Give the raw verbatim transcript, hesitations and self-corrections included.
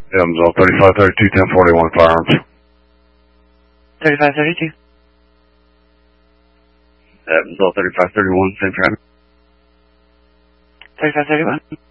Evansville, thirty-five thirty-two, ten forty-one firearms. thirty-five thirty-two. Evansville, thirty-five thirty-one, same traffic. thirty-five thirty-one.